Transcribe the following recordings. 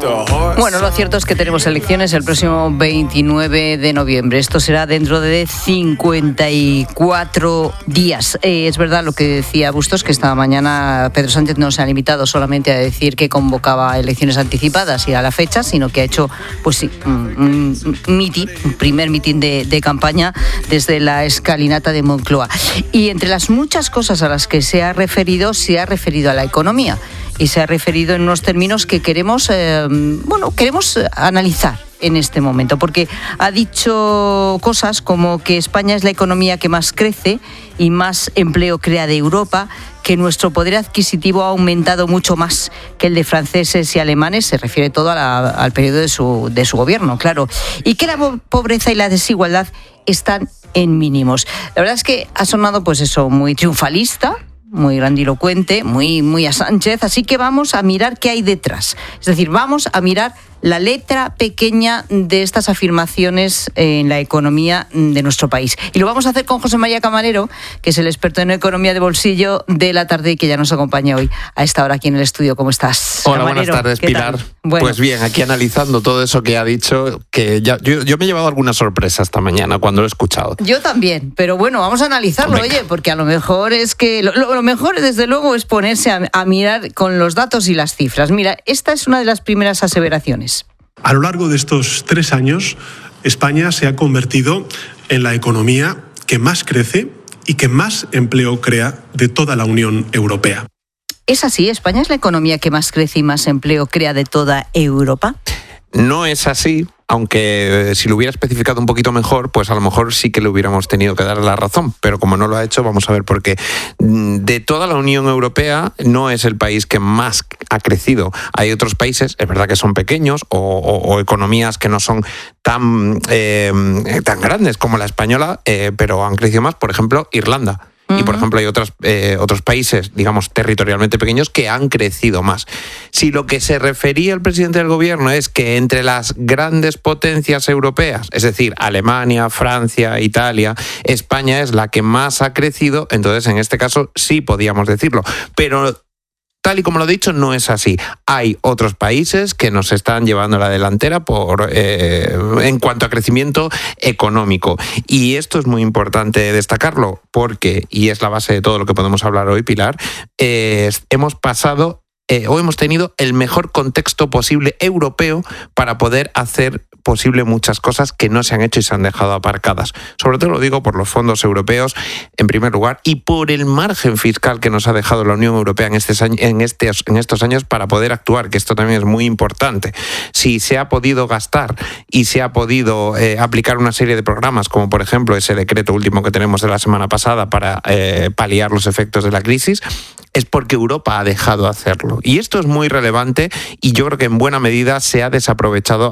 Bueno, lo cierto es que tenemos elecciones el próximo 29 de noviembre. Esto será dentro de 54 días. Es verdad lo que decía Bustos, que esta mañana Pedro Sánchez no se ha limitado solamente a decir que convocaba elecciones anticipadas y a la fecha, sino que ha hecho, pues sí, un primer mitin de campaña desde la escalinata de Moncloa. Y entre las muchas cosas a las que se ha referido a la economía. Y se ha referido en unos términos que queremos analizar en este momento, porque ha dicho cosas como que España es la economía que más crece y más empleo crea de Europa, que nuestro poder adquisitivo ha aumentado mucho más que el de franceses y alemanes, se refiere todo al periodo de su gobierno, claro, y que la pobreza y la desigualdad están en mínimos. La verdad es que ha sonado, pues eso, muy triunfalista, muy grandilocuente, muy a Sánchez, así que vamos a mirar qué hay detrás. Es decir, vamos a mirar la letra pequeña de estas afirmaciones en la economía de nuestro país. Y lo vamos a hacer con José María Camarero, que es el experto en economía de bolsillo de La Tarde y que ya nos acompaña hoy a esta hora aquí en el estudio. ¿Cómo estás, Hola, Camarero? buenas tardes, Pilar. Bueno. Pues bien, aquí analizando todo eso que ha dicho, que ya, yo me he llevado alguna sorpresa esta mañana cuando lo he escuchado. Yo también, pero bueno, vamos a analizarlo, oye, porque a lo mejor es que... Lo mejor, desde luego, es ponerse a mirar con los datos y las cifras. Mira, esta es una de las primeras aseveraciones. A lo largo de estos 3 años, España se ha convertido en la economía que más crece y que más empleo crea de toda la Unión Europea. ¿Es así? ¿España es la economía que más crece y más empleo crea de toda Europa? No es así, aunque si lo hubiera especificado un poquito mejor, pues a lo mejor sí que le hubiéramos tenido que dar la razón, pero como no lo ha hecho, vamos a ver por qué. De toda la Unión Europea no es el país que más ha crecido. Hay otros países, es verdad que son pequeños o economías que no son tan grandes como la española, pero han crecido más, por ejemplo, Irlanda. Y, por ejemplo, hay otros países, digamos, territorialmente pequeños que han crecido más. Si lo que se refería el presidente del gobierno es que entre las grandes potencias europeas, es decir, Alemania, Francia, Italia, España es la que más ha crecido, entonces en este caso sí podíamos decirlo. Pero tal y como lo he dicho, no es así. Hay otros países que nos están llevando la delantera en cuanto a crecimiento económico. Y esto es muy importante destacarlo porque, y es la base de todo lo que podemos hablar hoy, Pilar, hemos tenido el mejor contexto posible europeo para poder hacer posible muchas cosas que no se han hecho y se han dejado aparcadas. Sobre todo lo digo por los fondos europeos, en primer lugar, y por el margen fiscal que nos ha dejado la Unión Europea en estos años para poder actuar, que esto también es muy importante. Si se ha podido gastar y se ha podido aplicar una serie de programas, como por ejemplo ese decreto último que tenemos de la semana pasada para paliar los efectos de la crisis, es porque Europa ha dejado de hacerlo. Y esto es muy relevante y yo creo que en buena medida se han desaprovechado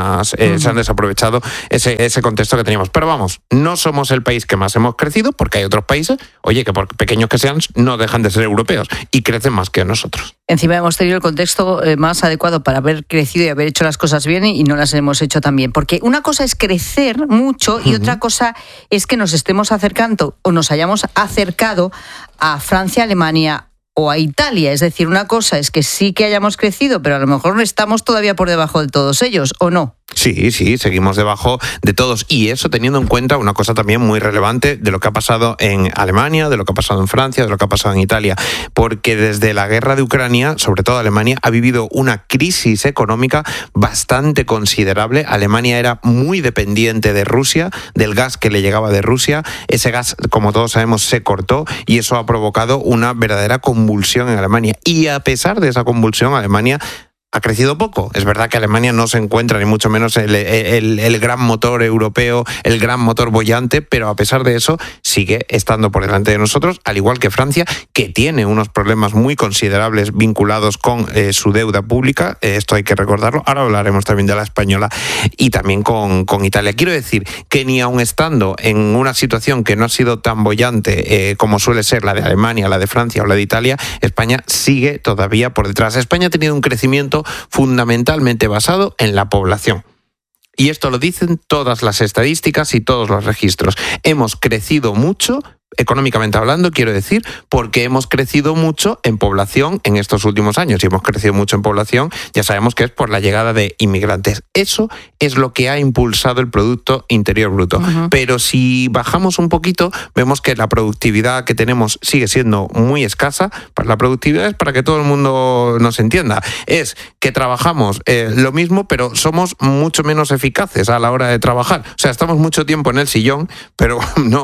ese contexto que teníamos. Pero vamos, no somos el país que más hemos crecido porque hay otros países, oye, que por pequeños que sean, no dejan de ser europeos y crecen más que nosotros. Encima hemos tenido el contexto más adecuado para haber crecido y haber hecho las cosas bien y no las hemos hecho tan bien. Porque una cosa es crecer mucho y otra cosa es que nos estemos acercando o nos hayamos acercado a Francia, Alemania o a Italia. Es decir, una cosa es que sí que hayamos crecido, pero a lo mejor no estamos todavía por debajo de todos ellos, ¿o no? Sí, seguimos debajo de todos. Y eso teniendo en cuenta una cosa también muy relevante de lo que ha pasado en Alemania, de lo que ha pasado en Francia, de lo que ha pasado en Italia. Porque desde la guerra de Ucrania, sobre todo Alemania, ha vivido una crisis económica bastante considerable. Alemania era muy dependiente de Rusia, del gas que le llegaba de Rusia. Ese gas, como todos sabemos, se cortó y eso ha provocado una verdadera convulsión en Alemania. Y a pesar de esa convulsión, Alemania ha crecido poco. Es verdad que Alemania no se encuentra ni mucho menos el gran motor europeo, el gran motor boyante, pero a pesar de eso sigue estando por delante de nosotros, al igual que Francia, que tiene unos problemas muy considerables vinculados con su deuda pública. Esto hay que recordarlo. Ahora hablaremos también de la española y también con Italia. Quiero decir que ni aun estando en una situación que no ha sido tan boyante como suele ser la de Alemania, la de Francia o la de Italia, España sigue todavía por detrás. España ha tenido un crecimiento fundamentalmente basado en la población. Y esto lo dicen todas las estadísticas y todos los registros. Hemos crecido mucho, económicamente hablando, quiero decir, porque hemos crecido mucho en población en estos últimos años. Y hemos crecido mucho en población, ya sabemos que es por la llegada de inmigrantes. Eso es lo que ha impulsado el Producto Interior Bruto. Uh-huh. Pero si bajamos un poquito, vemos que la productividad que tenemos sigue siendo muy escasa. La productividad es, para que todo el mundo nos entienda, es que trabajamos lo mismo, pero somos mucho menos eficaces a la hora de trabajar. O sea, estamos mucho tiempo en el sillón, pero no...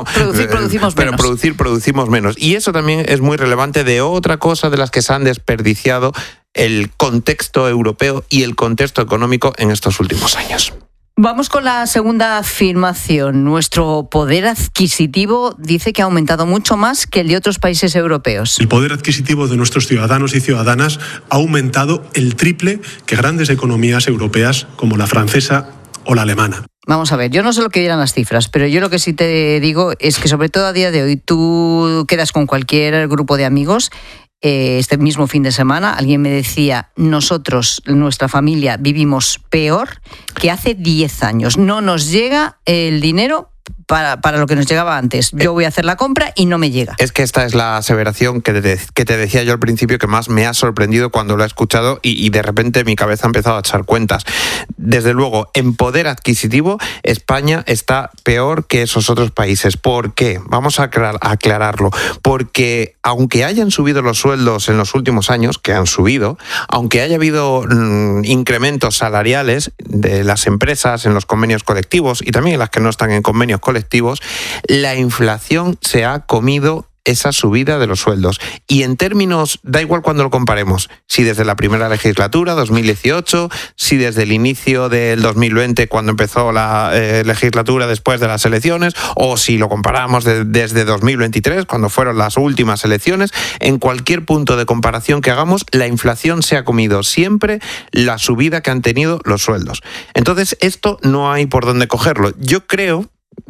Producimos menos. Y eso también es muy relevante de otra cosa de las que se han desperdiciado el contexto europeo y el contexto económico en estos últimos años. Vamos con la segunda afirmación. Nuestro poder adquisitivo dice que ha aumentado mucho más que el de otros países europeos. El poder adquisitivo de nuestros ciudadanos y ciudadanas ha aumentado el triple que grandes economías europeas como la francesa o la alemana. Vamos a ver, yo no sé lo que dirán las cifras, pero yo lo que sí te digo es que sobre todo a día de hoy tú quedas con cualquier grupo de amigos. Este mismo fin de semana alguien me decía, nosotros, nuestra familia, vivimos peor que hace 10 años. No nos llega el dinero para lo que nos llegaba antes. Yo voy a hacer la compra y no me llega. Es que esta es la aseveración que te decía yo al principio, que más me ha sorprendido cuando lo he escuchado y de repente mi cabeza ha empezado a echar cuentas. Desde luego, en poder adquisitivo, España está peor que esos otros países. ¿Por qué? Vamos a aclararlo. Porque aunque hayan subido los sueldos en los últimos años, que han subido, aunque haya habido incrementos salariales de las empresas en los convenios colectivos y también en las que no están en convenios colectivos, la inflación se ha comido esa subida de los sueldos. Y en términos, da igual cuando lo comparemos, si desde la primera legislatura, 2018, si desde el inicio del 2020, cuando empezó la legislatura después de las elecciones, o si lo comparamos desde 2023, cuando fueron las últimas elecciones, en cualquier punto de comparación que hagamos, la inflación se ha comido siempre la subida que han tenido los sueldos. Entonces, esto no hay por dónde cogerlo. Yo creo...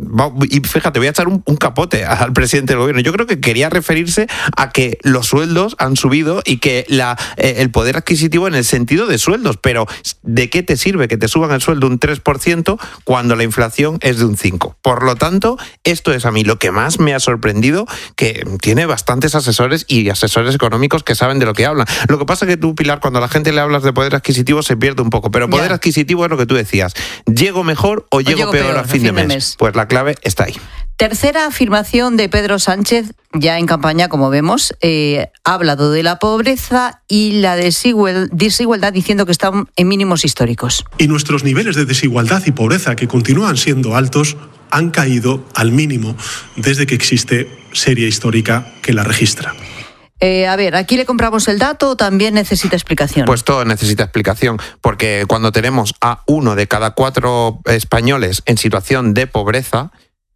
Y fíjate, voy a echar un capote al presidente del gobierno. Yo creo que quería referirse a que los sueldos han subido y que el poder adquisitivo en el sentido de sueldos, pero ¿de qué te sirve que te suban el sueldo un 3% cuando la inflación es de un 5%? Por lo tanto, esto es a mí lo que más me ha sorprendido, que tiene bastantes asesores y asesores económicos que saben de lo que hablan. Lo que pasa es que tú, Pilar, cuando a la gente le hablas de poder adquisitivo se pierde un poco, pero poder adquisitivo es lo que tú decías. ¿Llego mejor o llego peor a fin de mes? Pues la clave está ahí. Tercera afirmación de Pedro Sánchez, ya en campaña, como vemos, ha hablado de la pobreza y la desigualdad, diciendo que están en mínimos históricos. Y nuestros niveles de desigualdad y pobreza, que continúan siendo altos, han caído al mínimo desde que existe serie histórica que la registra. A ver, ¿aquí le compramos el dato o también necesita explicación? Pues todo necesita explicación, porque cuando tenemos a 1 de cada 4 españoles en situación de pobreza,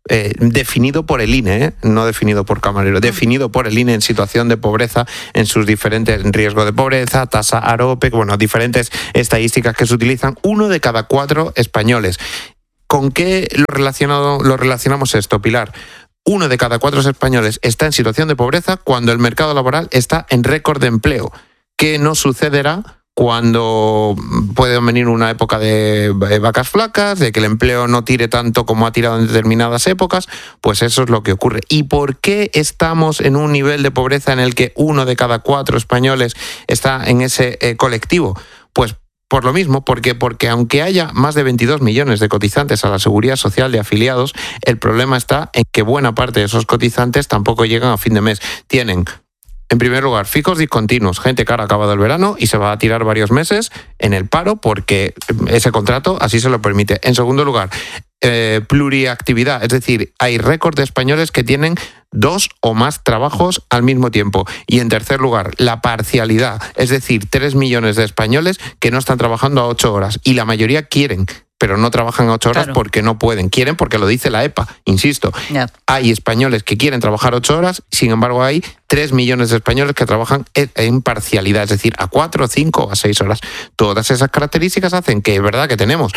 definido por el INE, no definido por Camarero, definido por el INE en situación de pobreza, en sus diferentes riesgos de pobreza, tasa AROPE, bueno, diferentes estadísticas que se utilizan, 1 de cada 4 españoles. ¿Con qué lo relacionamos esto, Pilar? 1 de cada 4 españoles está en situación de pobreza cuando el mercado laboral está en récord de empleo. ¿Qué no sucederá cuando puede venir una época de vacas flacas, de que el empleo no tire tanto como ha tirado en determinadas épocas? Pues eso es lo que ocurre. ¿Y por qué estamos en un nivel de pobreza en el que 1 de cada 4 españoles está en ese colectivo? Pues por lo mismo, porque aunque haya más de 22 millones de cotizantes a la Seguridad Social de afiliados, el problema está en que buena parte de esos cotizantes tampoco llegan a fin de mes. Tienen, en primer lugar, fijos discontinuos, gente que ahora ha acabado el verano y se va a tirar varios meses en el paro porque ese contrato así se lo permite. En segundo lugar, pluriactividad, es decir, hay récord de españoles que tienen 2 o más trabajos al mismo tiempo. Y en tercer lugar, la parcialidad, es decir, 3 millones de españoles que no están trabajando a 8 horas y la mayoría quieren, pero no trabajan a 8 horas porque no pueden. Quieren porque lo dice la EPA, insisto. Hay españoles que quieren trabajar 8 horas, sin embargo hay 3 millones de españoles que trabajan en parcialidad, es decir, a 4, 5 o a 6 horas. Todas esas características hacen que es verdad que tenemos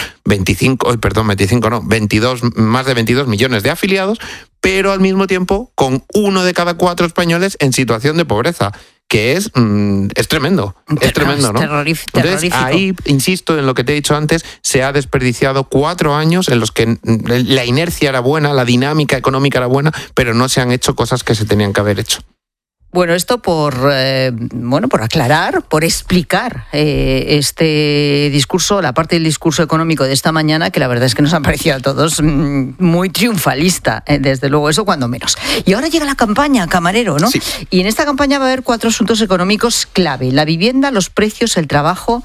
más de 22 millones de afiliados, pero al mismo tiempo con 1 de cada 4 españoles en situación de pobreza. que es tremendo. Es tremendo, ¿no? Terrorífico. Entonces, ahí, insisto en lo que te he dicho antes, se ha desperdiciado 4 años en los que la inercia era buena, la dinámica económica era buena, pero no se han hecho cosas que se tenían que haber hecho. Bueno, esto por aclarar, por explicar este discurso, la parte del discurso económico de esta mañana, que la verdad es que nos ha parecido a todos muy triunfalista, desde luego, eso cuando menos. Y ahora llega la campaña, Camarero, ¿no? Sí. Y en esta campaña va a haber 4 asuntos económicos clave: la vivienda, los precios, el trabajo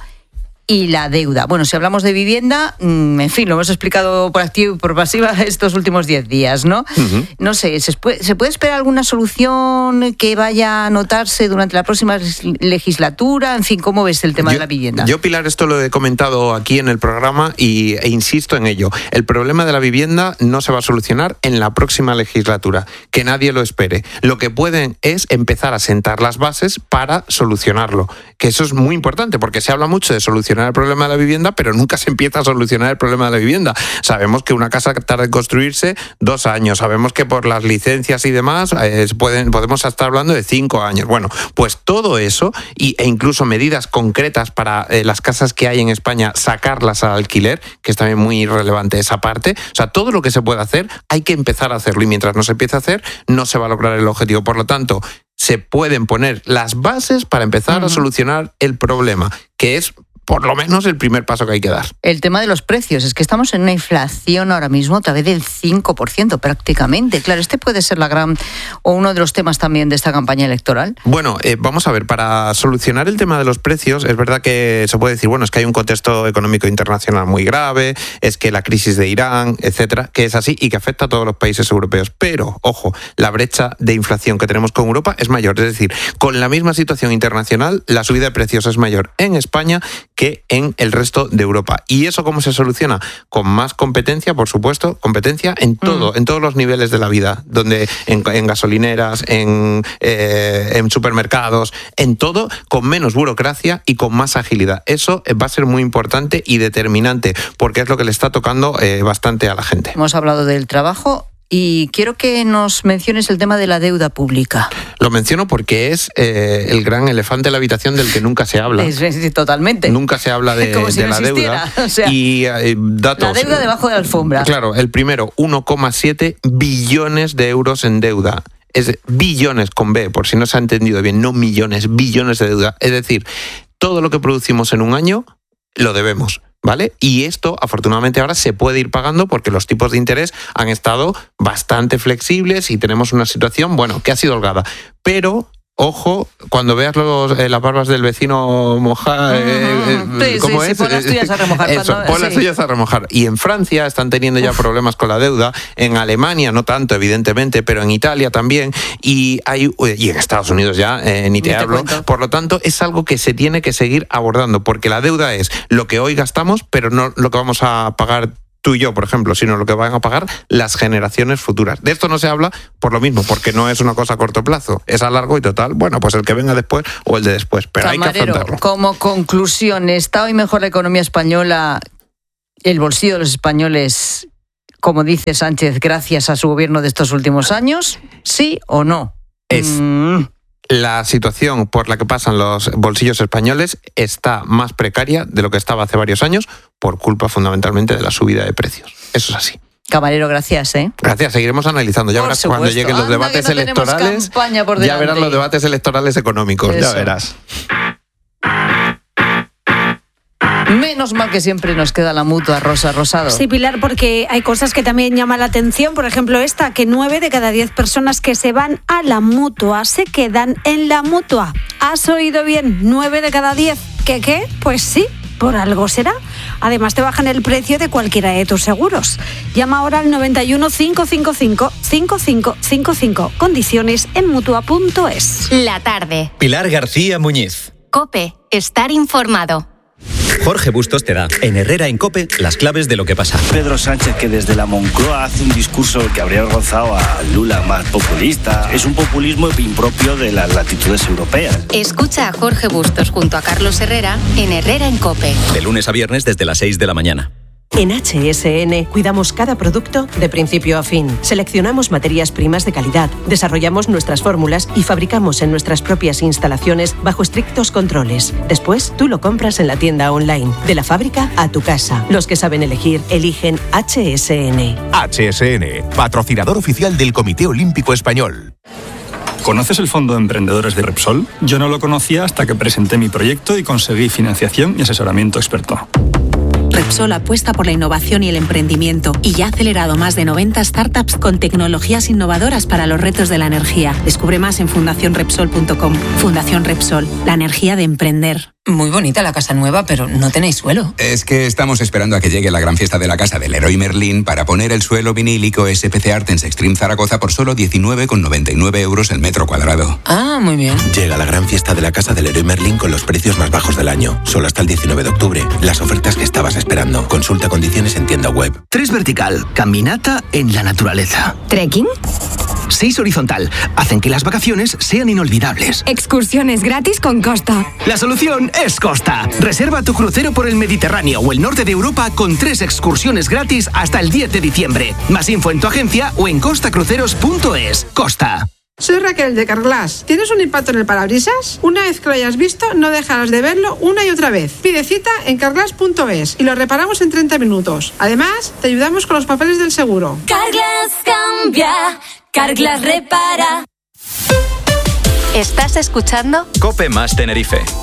y la deuda. Bueno, si hablamos de vivienda, en fin, lo hemos explicado por activa y por pasiva estos últimos 10 días, ¿no? Uh-huh. No sé, ¿se puede esperar alguna solución que vaya a notarse durante la próxima legislatura? En fin, ¿cómo ves el tema de la vivienda? Yo, Pilar, esto lo he comentado aquí en el programa e insisto en ello. El problema de la vivienda no se va a solucionar en la próxima legislatura. Que nadie lo espere. Lo que pueden es empezar a sentar las bases para solucionarlo. Que eso es muy importante, porque se habla mucho de solucionar el problema de la vivienda, pero nunca se empieza a solucionar el problema de la vivienda. Sabemos que una casa tarda en construirse 2 años, sabemos que por las licencias y demás podemos estar hablando de 5 años. Bueno, pues todo eso e incluso medidas concretas para las casas que hay en España, sacarlas al alquiler, que es también muy relevante esa parte. O sea, todo lo que se puede hacer, hay que empezar a hacerlo, y mientras no se empiece a hacer, no se va a lograr el objetivo. Por lo tanto, se pueden poner las bases para empezar a solucionar el problema, que es por lo menos el primer paso que hay que dar. El tema de los precios, es que estamos en una inflación ahora mismo a través del 5% prácticamente. Claro, este puede ser uno de los temas también de esta campaña electoral. Bueno, vamos a ver, para solucionar el tema de los precios, es verdad que se puede decir, bueno, es que hay un contexto económico internacional muy grave, es que la crisis de Irán, etcétera, que es así y que afecta a todos los países europeos. Pero, ojo, la brecha de inflación que tenemos con Europa es mayor. Es decir, con la misma situación internacional, la subida de precios es mayor en España que en el resto de Europa. ¿Y eso cómo se soluciona? Con más competencia, por supuesto, competencia en todo, en todos los niveles de la vida, donde en gasolineras, en supermercados, en todo, con menos burocracia y con más agilidad. Eso va a ser muy importante y determinante, porque es lo que le está tocando bastante a la gente. Hemos hablado del trabajo. Y quiero que nos menciones el tema de la deuda pública. Lo menciono porque es el gran elefante en la habitación del que nunca se habla. Totalmente. Nunca se habla de si la deuda. O sea, y datos. La deuda debajo de la alfombra. Claro, el primero, 1,7 billones de euros en deuda. Es billones con B, por si no se ha entendido bien, no millones, billones de deuda. Es decir, todo lo que producimos en un año lo debemos, ¿vale? Y esto, afortunadamente, ahora se puede ir pagando porque los tipos de interés han estado bastante flexibles y tenemos una situación, bueno, que ha sido holgada. Pero, ojo, cuando veas las barbas del vecino mojar... ¿cómo es? Pon las tuyas a remojar. Las tuyas a remojar. Y en Francia están teniendo ya problemas con la deuda, en Alemania no tanto, evidentemente, pero en Italia también, y en Estados Unidos ya, ni te hablo. Por lo tanto, es algo que se tiene que seguir abordando, porque la deuda es lo que hoy gastamos, pero no lo que vamos a pagar tú y yo, por ejemplo, sino lo que van a pagar las generaciones futuras. De esto no se habla por lo mismo, porque no es una cosa a corto plazo, es a largo y total, bueno, pues el que venga después o el de después, pero Camarero, hay que afrontarlo. Como conclusión, ¿está hoy mejor la economía española, el bolsillo de los españoles, como dice Sánchez, gracias a su gobierno de estos últimos años? ¿Sí o no? La situación por la que pasan los bolsillos españoles está más precaria de lo que estaba hace varios años por culpa fundamentalmente de la subida de precios. Eso es así. Camarero, gracias. Gracias, seguiremos analizando. Ya verás cuando lleguen los debates electorales. Ya verás los debates electorales económicos. Eso. Ya verás. Menos mal que siempre nos queda la Mutua, Rosa Rosado. Sí, Pilar, porque hay cosas que también llaman la atención. Por ejemplo, esta, que 9 de cada 10 personas que se van a la Mutua se quedan en la Mutua. ¿Has oído bien? 9 de cada 10. ¿Qué? Pues sí, por algo será. Además, te bajan el precio de cualquiera de tus seguros. Llama ahora al 91 555 5555. Condiciones en Mutua.es. La tarde. Pilar García Muñiz. COPE. Estar informado. Jorge Bustos te da, en Herrera en COPE, las claves de lo que pasa. Pedro Sánchez, que desde la Moncloa hace un discurso que habría avergonzado a Lula, más populista. Es un populismo impropio de las latitudes europeas. Escucha a Jorge Bustos junto a Carlos Herrera en Herrera en COPE. De lunes a viernes desde las 6 de la mañana. En HSN cuidamos cada producto de principio a fin. Seleccionamos materias primas de calidad, desarrollamos nuestras fórmulas y fabricamos en nuestras propias instalaciones bajo estrictos controles. Después, tú lo compras en la tienda online, de la fábrica a tu casa. Los que saben elegir, eligen HSN. HSN, patrocinador oficial del Comité Olímpico Español. ¿Conoces el Fondo de Emprendedores de Repsol? Yo no lo conocía hasta que presenté mi proyecto y conseguí financiación y asesoramiento experto. Repsol apuesta por la innovación y el emprendimiento y ya ha acelerado más de 90 startups con tecnologías innovadoras para los retos de la energía. Descubre más en fundacionrepsol.com. Fundación Repsol, la energía de emprender. Muy bonita la casa nueva, pero no tenéis suelo. Es que estamos esperando a que llegue la gran fiesta de la casa del Leroy Merlin para poner el suelo vinílico SPC Artens Extreme Zaragoza por solo 19,99 euros el metro cuadrado. Ah, muy bien. Llega la gran fiesta de la casa del Leroy Merlin con los precios más bajos del año. Solo hasta el 19 de octubre. Las ofertas que estabas esperando. Consulta condiciones en tienda web. 3 vertical. Caminata en la naturaleza. ¿Trekking? 6 horizontal. Hacen que las vacaciones sean inolvidables. Excursiones gratis con Costa. La solución es Costa. Reserva tu crucero por el Mediterráneo o el norte de Europa con 3 excursiones gratis hasta el 10 de diciembre. Más info en tu agencia o en costacruceros.es. Costa. Soy Raquel de Carglass. ¿Tienes un impacto en el parabrisas? Una vez que lo hayas visto, no dejarás de verlo una y otra vez. Pide cita en carglass.es y lo reparamos en 30 minutos. Además, te ayudamos con los papeles del seguro. Carglass cambia, Carglass repara. ¿Estás escuchando? Cope más Tenerife.